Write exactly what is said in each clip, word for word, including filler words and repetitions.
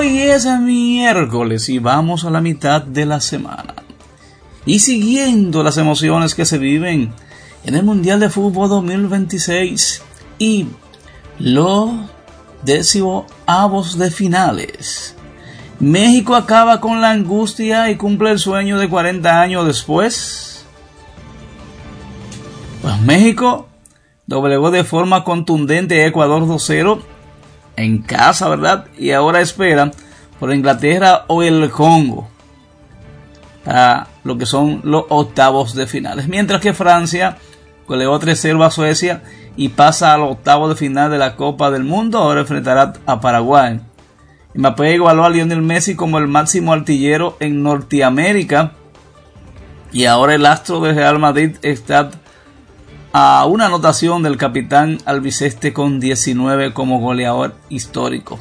Hoy es miércoles y vamos a la mitad de la semana. Y siguiendo las emociones que se viven en el Mundial de Fútbol dos mil veintiséis y los decimoavos de finales. México acaba con la angustia y cumple el sueño de cuarenta años después. Pues México doblegó de forma contundente a Ecuador dos cero en casa, ¿verdad? Y ahora espera por Inglaterra o el Congo a lo que son los octavos de finales. Mientras que Francia goleó tres cero a Suecia y pasa al octavo de final de la Copa del Mundo. Ahora enfrentará a Paraguay. Mbappé igualó a Lionel Messi como el máximo artillero en Norteamérica. Y ahora el astro de Real Madrid está a una anotación del capitán albiceleste con diecinueve como goleador histórico.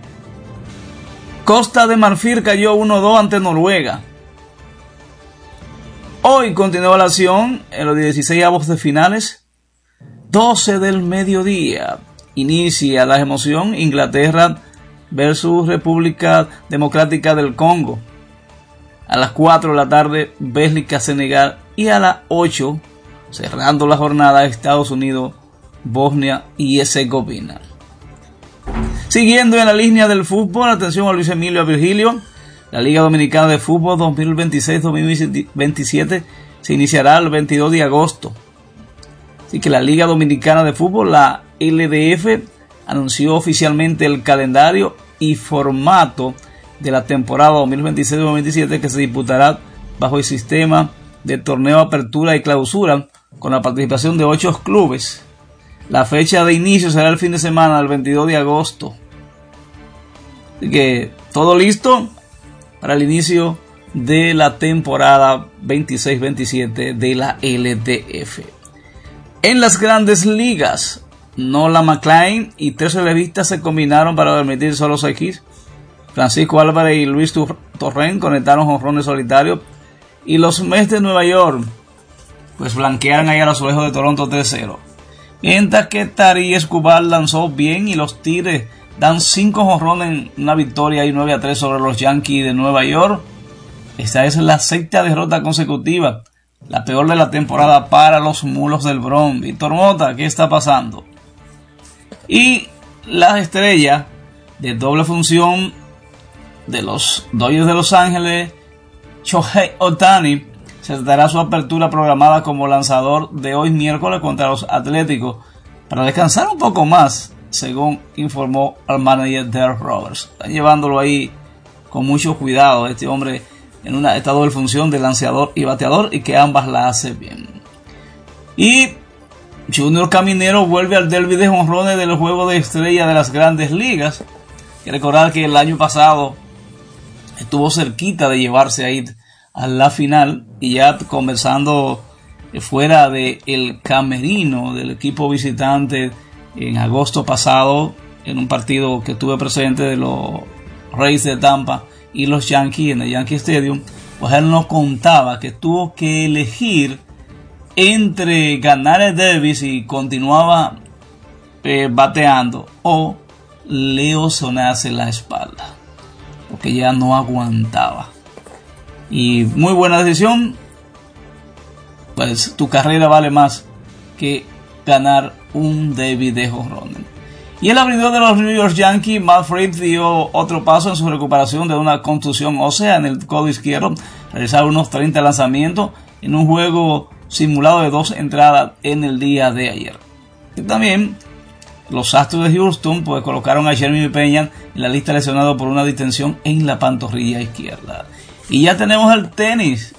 Costa de Marfil cayó uno dos ante Noruega. Hoy continúa la acción en los dieciséisavos de finales. doce del mediodía. Inicia la emoción Inglaterra versus República Democrática del Congo. A las cuatro de la tarde Bélgica Senegal y a las ocho cerrando la jornada Estados Unidos Bosnia y Herzegovina. Siguiendo en la línea del fútbol, atención a Luis Emilio a Virgilio. La Liga Dominicana de Fútbol dos mil veintiséis dos mil veintisiete se iniciará el veintidós de agosto. Así que la Liga Dominicana de Fútbol, la L D F, anunció oficialmente el calendario y formato de la temporada dos mil veintiséis dos mil veintisiete que se disputará bajo el sistema de torneo apertura y clausura con la participación de ocho clubes. La fecha de inicio será el fin de semana del veintidós de agosto. Así que todo listo para el inicio de la temporada veintiséis veintisiete de la L D F. En las grandes ligas, Nolan McLean y tres relevistas se combinaron para permitir solo seis hits. Francisco Álvarez y Luis Torrent conectaron jonrones solitarios y los Mets de Nueva York pues blanquearon ahí a los Azulejos de Toronto tres cero. Mientras que Tari Escobar lanzó bien y los Tigres dan cinco jonrones en una victoria y nueve a tres sobre los Yankees de Nueva York. Esta es la sexta derrota consecutiva, la peor de la temporada para los Mulos del Bronx. Víctor Mota, ¿qué está pasando? Y la estrella de doble función de los Dodgers de Los Ángeles, Shohei Ohtani, se dará su apertura programada como lanzador de hoy miércoles contra los Atléticos para descansar un poco más, según informó el manager Derek Roberts. Están llevándolo ahí con mucho cuidado, este hombre en una esta doble función de lanzador y bateador, y que ambas la hace bien. Y Junior Caminero vuelve al derbi de jonrones del juego de estrella de las grandes ligas. Hay que recordar que el año pasado estuvo cerquita de llevarse ahí a la final, y ya conversando fuera del camerino del equipo visitante en agosto pasado, en un partido que tuve presente de los Rays de Tampa y los Yankees en el Yankee Stadium, pues él nos contaba que tuvo que elegir entre ganar el derbi si continuaba eh, bateando o lesionarse la espalda, porque ya no aguantaba. Y muy buena decisión, pues tu carrera vale más que ganar un derbi de jonrones. Y el abridor de los New York Yankees, Matt Fried, dio otro paso en su recuperación de una contusión ósea en el codo izquierdo. Realizar unos treinta lanzamientos en un juego simulado de dos entradas en el día de ayer. Y también los Astros de Houston pues colocaron a Jeremy Peña en la lista lesionado por una distensión en la pantorrilla izquierda. Y ya tenemos el tenis